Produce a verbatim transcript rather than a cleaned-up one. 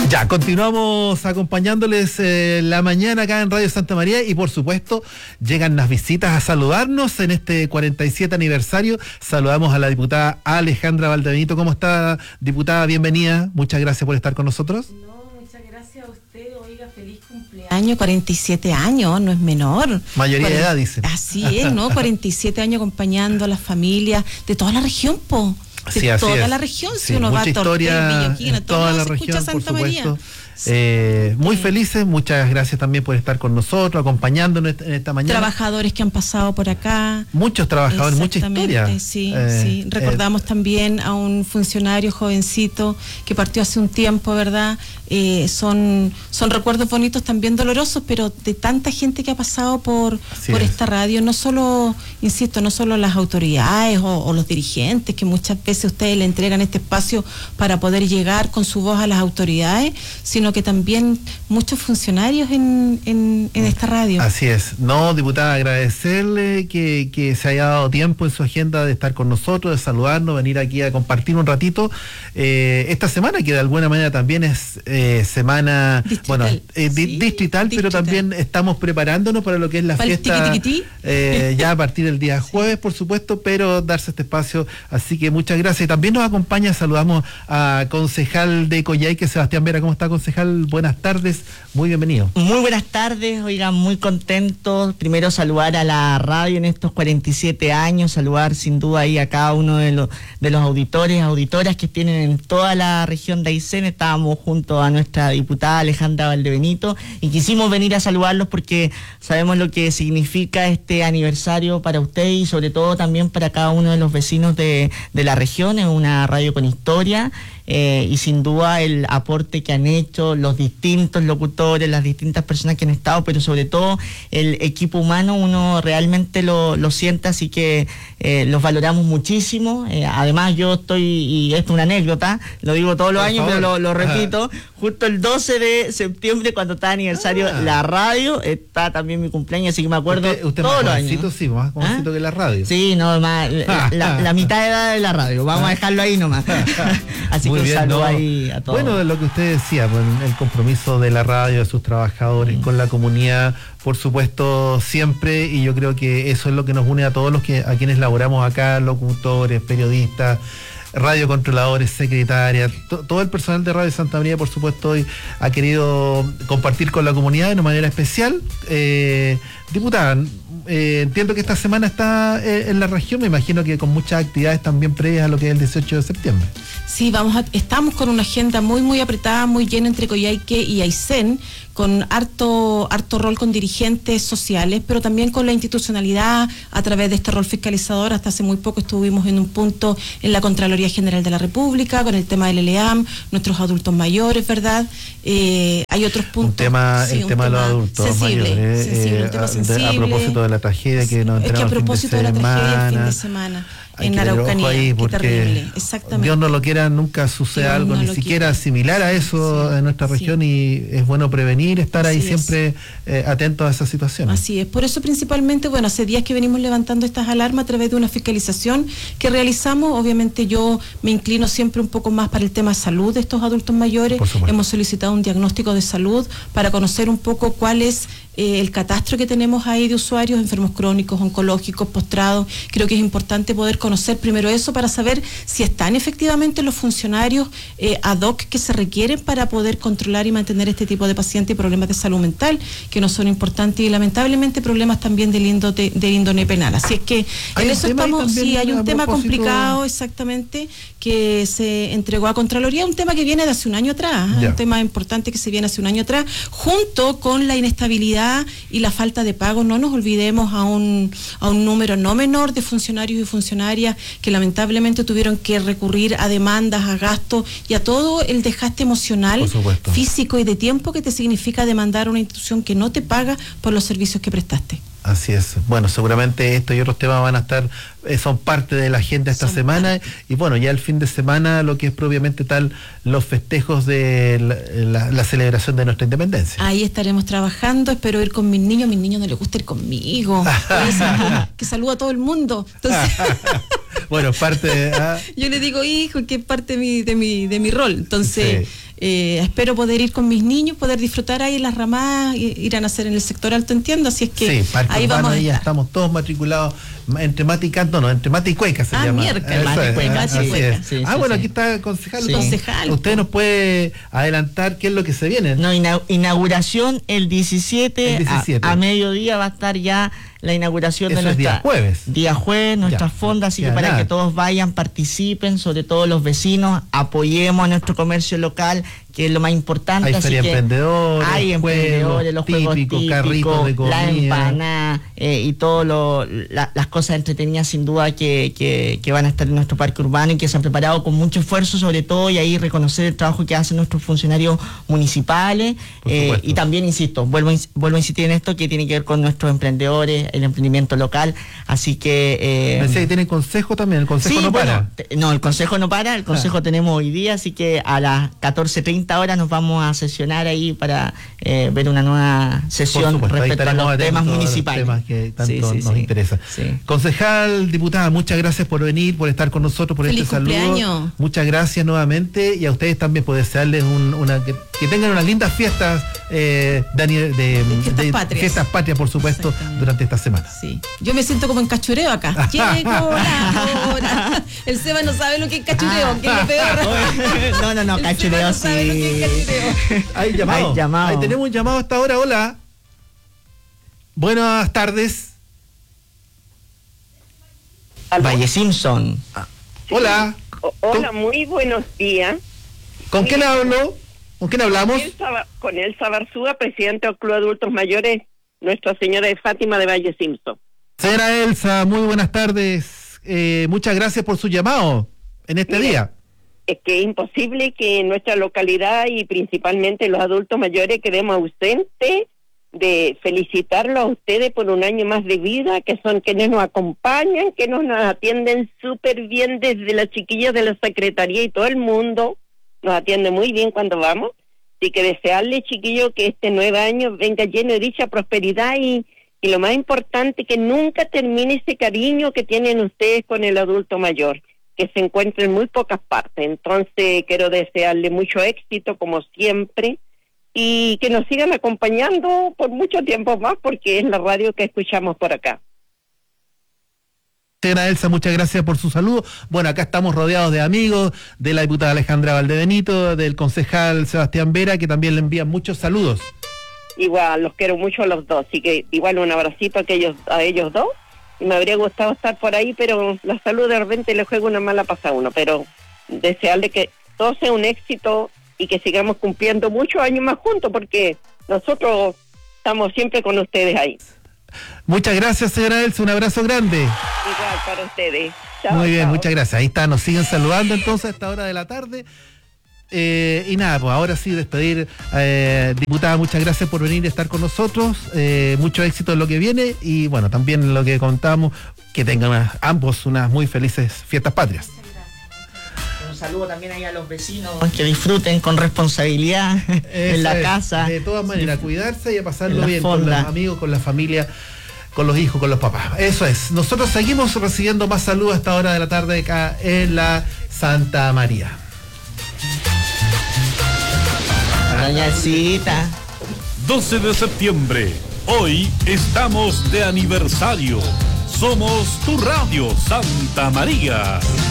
Ya, continuamos acompañándoles eh, la mañana acá en Radio Santa María y por supuesto llegan las visitas a saludarnos en este cuarenta y siete aniversario. Saludamos a la diputada Alejandra Valdebenito. ¿Cómo está, diputada? Bienvenida. Muchas gracias por estar con nosotros. No, muchas gracias a usted. Oiga, feliz cumpleaños. cuarenta y siete años, no es menor. Mayoría Cuaren... de edad, dicen. Así es, ¿no? cuarenta y siete años acompañando a las familias de toda la región, po. De Sí, así toda es. la región, Sí, si uno va a historia Torquay, en toda la se región, escucha Santa por supuesto. María. Eh, muy Sí. felices, muchas gracias también por estar con nosotros, acompañándonos en esta mañana. Trabajadores que han pasado por acá. Muchos trabajadores, mucha historia. Sí, Eh, sí. Recordamos eh, también a un funcionario jovencito que partió hace un tiempo, ¿verdad? Eh, son, son recuerdos bonitos, también dolorosos, pero de tanta gente que ha pasado por, por esta radio, no solo, insisto, no solo las autoridades o, o los dirigentes, que muchas veces ustedes le entregan este espacio para poder llegar con su voz a las autoridades, sino que también muchos funcionarios en, en, en esta radio. Así es. No, diputada, agradecerle que, que se haya dado tiempo en su agenda de estar con nosotros, de saludarnos, venir aquí a compartir un ratito. Eh, esta semana, que de alguna manera también es eh, semana distrital, bueno, eh, di- sí, distrital, pero distrital. también estamos preparándonos para lo que es la ¿Para el fiesta tiquitiquití? eh, ya a partir del día jueves, por supuesto, pero darse este espacio. Así que muchas gracias. Y también nos acompaña, saludamos a concejal de Coyhaique, Sebastián Vera. ¿Cómo está, concejal? Buenas tardes, muy bienvenido. Muy buenas tardes, oigan, muy contentos. Primero saludar a la radio en estos cuarenta y siete años, saludar sin duda ahí a cada uno de los, de los auditores, auditoras que tienen en toda la región de Aysén. Estábamos junto a nuestra diputada Alejandra Valdebenito y quisimos venir a saludarlos porque sabemos lo que significa este aniversario para usted y sobre todo también para cada uno de los vecinos de, de la región. Es una radio con historia. Eh, y sin duda el aporte que han hecho los distintos locutores, las distintas personas que han estado, pero sobre todo el equipo humano, uno realmente lo, lo siente, así que eh, los valoramos muchísimo. Eh, además yo estoy, y esto es una anécdota, lo digo todos los Por años, favor. pero lo, lo repito, Ajá. justo el doce de septiembre, cuando está aniversario Ah. la radio, está también mi cumpleaños, así que me acuerdo Usted, usted todos más los jovencito, años. sí, más jovencito ¿Ah? que la radio. Sí, no, más, la, la, la mitad de edad de la radio, vamos a dejarlo ahí nomás. Así Muy que un bien, saludo ¿no? ahí a todos. Bueno, de lo que usted decía, pues, el compromiso de la radio, de sus trabajadores, mm. con la comunidad, por supuesto, siempre, y yo creo que eso es lo que nos une a todos los que a quienes laboramos acá, locutores, periodistas, radiocontroladores, secretarias, to, todo el personal de Radio Santa María, por supuesto, hoy ha querido compartir con la comunidad de una manera especial. Eh, diputada, eh, entiendo que esta semana está eh, en la región, me imagino que con muchas actividades también previas a lo que es el dieciocho de septiembre. Sí, vamos a, estamos con una agenda muy muy apretada, muy llena entre Coyhaique y Aysén, con harto harto rol con dirigentes sociales, pero también con la institucionalidad a través de este rol fiscalizador. Hasta hace muy poco estuvimos en un punto en la Contraloría General de la República con el tema del L E A M, nuestros adultos mayores, ¿verdad? Eh, hay otros puntos. Un tema, sí, el un tema de los tema adultos sensible, mayores, sensible, eh, un tema a, sensible. a propósito de la tragedia que nos Es que a enteraron el fin de propósito de la tragedia del fin de semana. semana Hay en que tener ojo Araucanía, ahí, qué porque terrible, exactamente. Dios no lo quiera, nunca suceda Dios algo no ni lo siquiera quiera. similar a eso Sí, en nuestra sí. región, y es bueno prevenir, estar ahí Así siempre eh, atentos a esas situaciones. Así es, por eso principalmente, bueno, hace días que venimos levantando estas alarmas a través de una fiscalización que realizamos. Obviamente yo me inclino siempre un poco más para el tema salud de estos adultos mayores. Por supuesto. Hemos solicitado un diagnóstico de salud para conocer un poco cuál es eh, el catastro que tenemos ahí de usuarios, enfermos crónicos, oncológicos, postrados. Creo que es importante poder conocer primero eso para saber si están efectivamente los funcionarios eh, ad hoc que se requieren para poder controlar y mantener este tipo de pacientes y problemas de salud mental, que no son importantes, y lamentablemente problemas también del índole, de índole penal. Así es que Hay en un eso tema ahí estamos, también sí, hay a un tema propósito- complicado, exactamente, que se entregó a Contraloría, un tema que viene de hace un año atrás, Ya. un tema importante que se viene hace un año atrás, junto con la inestabilidad y la falta de pago. No nos olvidemos a un, a un número no menor de funcionarios y funcionarias que lamentablemente tuvieron que recurrir a demandas, a gastos y a todo el desgaste emocional, Por supuesto. físico y de tiempo que te significa demandar a una institución que no te paga por los servicios que prestaste. Así es. Bueno, seguramente esto y otros temas van a estar, eh, son parte de la agenda esta Son semana. parte. Y bueno, ya el fin de semana, lo que es propiamente tal, los festejos de la, la- la celebración de nuestra independencia. Ahí estaremos trabajando, espero ir con mis niños. A mis niños no les gusta ir conmigo. Dicen que saluda a todo el mundo. Entonces, Bueno, parte de... ah, yo les digo, hijo, que es parte de mi, de mi, de mi rol. Entonces, Sí. eh, espero poder ir con mis niños, poder disfrutar ahí las ramadas, ir a nacer en el sector alto, entiendo, así es que sí, Parque ahí Urbano, vamos a ahí ya estar. estamos todos matriculados entre Mate y Canto, no, entre Mate y Cueca se ah, llama. miércoles, Mate y Cueca, así sí. es. Sí, ah, sí, bueno, sí. aquí está el concejal. Sí. Concejal, Usted po. nos puede adelantar qué es lo que se viene. No, ina- inauguración el diecisiete, El diecisiete. A, a mediodía va a estar ya la inauguración Eso de es nuestra día jueves. Día jueves, nuestra Ya, fonda, así ya que para nada. que todos vayan, participen, sobre todo los vecinos, apoyemos a nuestro comercio local, que es lo más importante. Hay así feria que emprendedores, hay emprendedores, los juegos juegos típicos, típicos, carritos de comida. la empanada eh, y todo lo, la- las cosas entretenidas sin duda que, que, que van a estar en nuestro parque urbano y que se han preparado con mucho esfuerzo, sobre todo, y ahí reconocer el trabajo que hacen nuestros funcionarios municipales. Por eh, supuesto. y también, insisto, vuelvo a, ins- vuelvo a insistir en esto, que tiene que ver con nuestros emprendedores, el emprendimiento local, así que... eh, Pensé que tiene consejo también, el consejo sí, no bueno, para. te- no, el consejo no para, el consejo Ah. tenemos hoy día, así que a las catorce treinta horas nos vamos a sesionar ahí para eh, ver una nueva Por sesión supuesto, ahí respecto a estaremos los atentos temas a los municipales. temas que tanto Sí, sí, nos sí. interesan. Sí. Concejal, diputada, muchas gracias por venir, por estar con nosotros, por Feliz este saludo. cumpleaños. Muchas gracias nuevamente y a ustedes también por desearles un- una, que, que tengan unas lindas fiestas eh, de, ani- de- Fiestas de- patrias. fiestas patrias, por supuesto, Exactamente. durante esta semana. Sí, yo me siento como en cachureo acá. Llegó la hora. El Seba no sabe lo que es cachureo, que es lo peor. No, no, no, El cachureo Seba no sabe lo que es sí. cachureo. Hay llamado. Hay llamado. Ahí tenemos un llamado hasta ahora. Hola. Buenas tardes. Valle Simpson. Hola. O- Hola, muy buenos días. ¿Con quién hablo? ¿Con quién hablamos? Elsa Ba- Con Elsa Barzúa, presidente del Club de Adultos Mayores, Nuestra Señora de Fátima de Valle Simpson. Señora Elsa, muy buenas tardes. Eh, muchas gracias por su llamado en este Mire, día. Es que es imposible que en nuestra localidad y principalmente los adultos mayores quedemos ausentes de felicitarlos a ustedes por un año más de vida, que son quienes nos acompañan, que nos, nos atienden súper bien desde las chiquillas de la secretaría y todo el mundo. Nos atiende muy bien cuando vamos. Así que desearles, chiquillos, que este nuevo año venga lleno de dicha, prosperidad y, y lo más importante, que nunca termine ese cariño que tienen ustedes con el adulto mayor, que se encuentra en muy pocas partes. Entonces quiero desearle mucho éxito como siempre y que nos sigan acompañando por mucho tiempo más, porque es la radio que escuchamos por acá. Señora Elsa, muchas gracias por su saludo. Bueno, acá estamos rodeados de amigos, de la diputada Alejandra Valdebenito, del concejal Sebastián Vera, que también le envían muchos saludos. Igual, los quiero mucho a los dos, así que igual un abracito a, aquellos, a ellos dos. Y me habría gustado estar por ahí, pero la salud de repente le juega una mala pasada a uno. Pero desearle que todo sea un éxito y que sigamos cumpliendo muchos años más juntos, porque nosotros estamos siempre con ustedes ahí. Muchas gracias, señora Elsa, un abrazo grande. Igual para ustedes. Chao, Muy bien, chao. muchas gracias. Ahí está, nos siguen saludando entonces a esta hora de la tarde. Eh, y nada, pues ahora sí despedir, eh, diputada, muchas gracias por venir a estar con nosotros, eh, mucho éxito en lo que viene y bueno, también lo que contamos, que tengan unas- ambos unas muy felices fiestas patrias. Un saludo también ahí a los vecinos, que disfruten con responsabilidad en la Eso es, casa. de todas maneras, a cuidarse y a En pasarlo la bien con fonda. los amigos, con la familia, con los hijos, con los papás. Eso es, nosotros seguimos recibiendo más saludos a esta hora de la tarde acá en la Santa María. Doña Elcita. doce de septiembre. Hoy estamos de aniversario. Somos tu radio Santa María.